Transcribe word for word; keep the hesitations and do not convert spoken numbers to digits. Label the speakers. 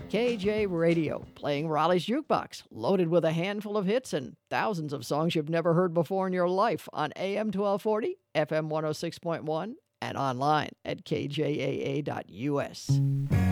Speaker 1: K J Radio, playing Raleigh's Jukebox, loaded with a handful of hits and thousands of songs you've never heard before in your life on A M twelve forty, F M one oh six point one, and online at k j a a dot u s.